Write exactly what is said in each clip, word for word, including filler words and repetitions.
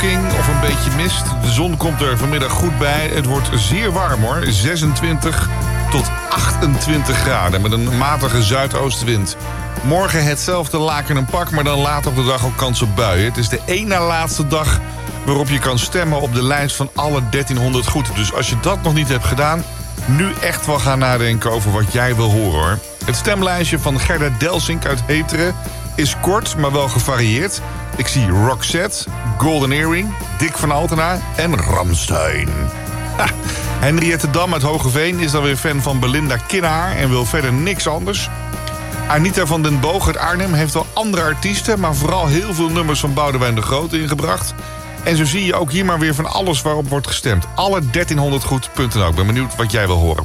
bewolking of een beetje mist. De zon komt er vanmiddag goed bij. Het wordt zeer warm hoor. zesentwintig tot achtentwintig graden met een matige zuidoostenwind. Morgen hetzelfde laken en pak, maar dan later op de dag ook kans op buien. Het is de één na laatste dag waarop je kan stemmen op de lijst van alle dertienhonderd goed. Dus als je dat nog niet hebt gedaan, nu echt wel gaan nadenken over wat jij wil horen hoor. Het stemlijstje van Gerda Delsink uit Heteren is kort, maar wel gevarieerd. Ik zie Roxette, Golden Earring, Dick van Altena en Rammstein. Ha. Henriette Dam uit Hogeveen is dan weer fan van Belinda Kinnaar en wil verder niks anders. Anita van den Boog uit Arnhem heeft wel andere artiesten, maar vooral heel veel nummers van Boudewijn de Groot ingebracht. En zo zie je ook hier maar weer van alles waarop wordt gestemd. Alle dertienhonderd goed punt n l. Ik ben benieuwd wat jij wil horen.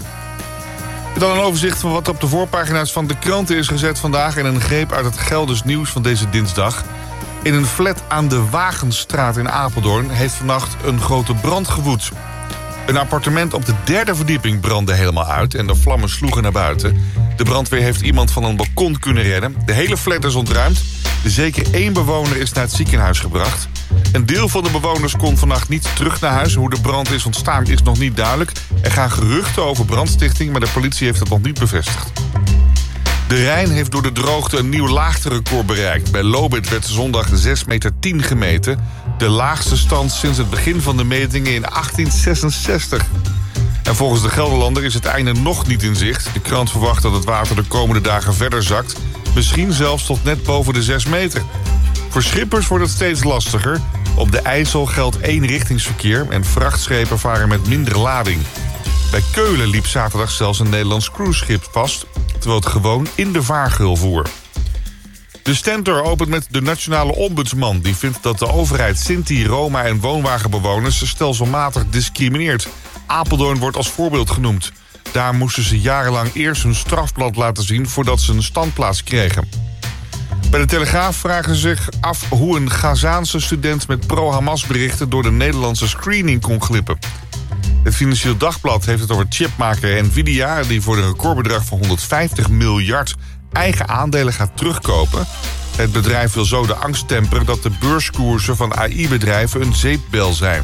Dan een overzicht van wat op de voorpagina's van de kranten is gezet vandaag en een greep uit het Gelders nieuws van deze dinsdag. In een flat aan de Wagenstraat in Apeldoorn heeft vannacht een grote brand gewoed. Een appartement op de derde verdieping brandde helemaal uit en de vlammen sloegen naar buiten. De brandweer heeft iemand van een balkon kunnen redden. De hele flat is ontruimd. Zeker één bewoner is naar het ziekenhuis gebracht. Een deel van de bewoners kon vannacht niet terug naar huis. Hoe de brand is ontstaan is nog niet duidelijk. Er gaan geruchten over brandstichting, maar de politie heeft het nog niet bevestigd. De Rijn heeft door de droogte een nieuw laagterecord bereikt. Bij Lobith werd zondag zes meter tien gemeten. De laagste stand sinds het begin van de metingen in achttien zesenzestig. En volgens de Gelderlander is het einde nog niet in zicht. De krant verwacht dat het water de komende dagen verder zakt. Misschien zelfs tot net boven de zes meter. Voor schippers wordt het steeds lastiger. Op de IJssel geldt eenrichtingsverkeer en vrachtschepen varen met minder lading. Bij Keulen liep zaterdag zelfs een Nederlands cruiseschip vast, terwijl het gewoon in de vaargeul voer. De Stentor opent met de nationale ombudsman. Die vindt dat de overheid Sinti, Roma en woonwagenbewoners stelselmatig discrimineert. Apeldoorn wordt als voorbeeld genoemd. Daar moesten ze jarenlang eerst hun strafblad laten zien voordat ze een standplaats kregen. Bij de Telegraaf vragen ze zich af hoe een Gazaanse student met pro-Hamas berichten door de Nederlandse screening kon glippen. Het Financieel Dagblad heeft het over chipmaker Nvidia, die voor een recordbedrag van honderdvijftig miljard eigen aandelen gaat terugkopen. Het bedrijf wil zo de angst temperen dat de beurskoersen van A I-bedrijven een zeepbel zijn.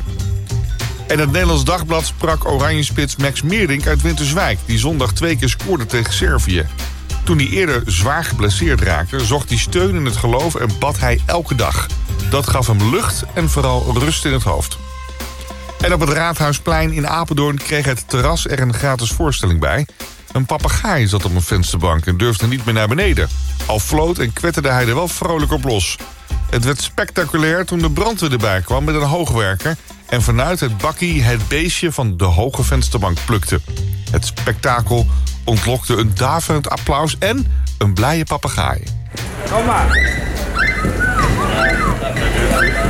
En het Nederlands Dagblad sprak Oranje-spits Max Meerdink uit Winterswijk, die zondag twee keer scoorde tegen Servië. Toen hij eerder zwaar geblesseerd raakte, zocht hij steun in het geloof en bad hij elke dag. Dat gaf hem lucht en vooral rust in het hoofd. En op het Raadhuisplein in Apeldoorn kreeg het terras er een gratis voorstelling bij. Een papegaai zat op een vensterbank en durfde niet meer naar beneden. Al floot en kwetterde hij er wel vrolijk op los. Het werd spectaculair toen de brandweer erbij kwam met een hoogwerker en vanuit het bakkie het beestje van de hoge vensterbank plukte. Het spektakel ontlokte een daverend applaus en een blije papegaai. Kom maar.